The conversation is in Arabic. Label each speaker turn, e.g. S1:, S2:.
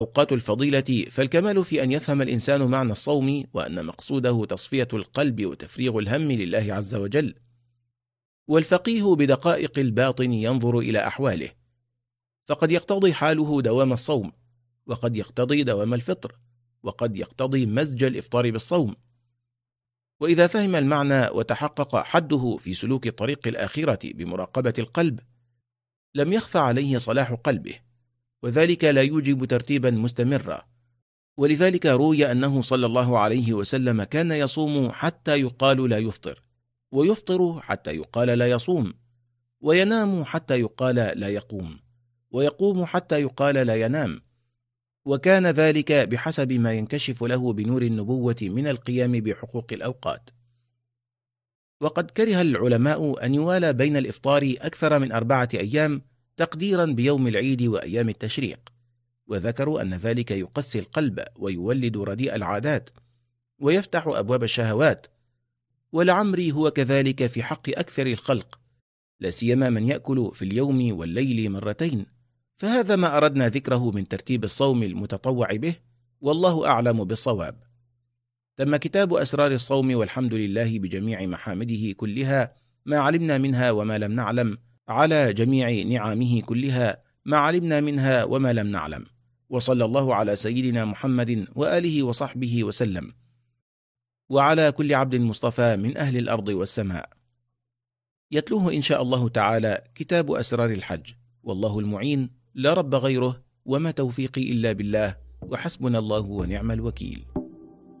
S1: أوقات الفضيلة، فالكمال في أن يفهم الإنسان معنى الصوم، وأن مقصوده تصفية القلب وتفريغ الهم لله عز وجل. والفقيه بدقائق الباطن ينظر إلى أحواله، فقد يقتضي حاله دوام الصوم، وقد يقتضي دوام الفطر، وقد يقتضي مزج الإفطار بالصوم. وإذا فهم المعنى وتحقق حده في سلوك طريق الآخرة بمراقبة القلب، لم يخف عليه صلاح قلبه، وذلك لا يوجب ترتيبا مستمرا. ولذلك روي أنه صلى الله عليه وسلم كان يصوم حتى يقال لا يفطر، ويفطر حتى يقال لا يصوم، وينام حتى يقال لا يقوم، ويقوم حتى يقال لا ينام، وكان ذلك بحسب ما ينكشف له بنور النبوة من القيام بحقوق الأوقات. وقد كره العلماء أن يوالى بين الإفطار أكثر من 4 أيام تقديرا بيوم العيد وأيام التشريق، وذكروا أن ذلك يقسي القلب ويولد رديء العادات ويفتح أبواب الشهوات. ولعمري هو كذلك في حق أكثر الخلق، لا سيما من يأكل في اليوم والليل مرتين. فهذا ما أردنا ذكره من ترتيب الصوم المتطوع به، والله أعلم بالصواب. تم كتاب أسرار الصوم، والحمد لله بجميع محامده كلها، ما علمنا منها وما لم نعلم، على جميع نعمه كلها، ما علمنا منها وما لم نعلم. وصلى الله على سيدنا محمد وآله وصحبه وسلم، وعلى كل عبد مصطفى من أهل الأرض والسماء. يتلوه إن شاء الله تعالى كتاب أسرار الحج، والله المعين، لا رب غيره، وما توفيقي إلا بالله، وحسبنا الله ونعم الوكيل.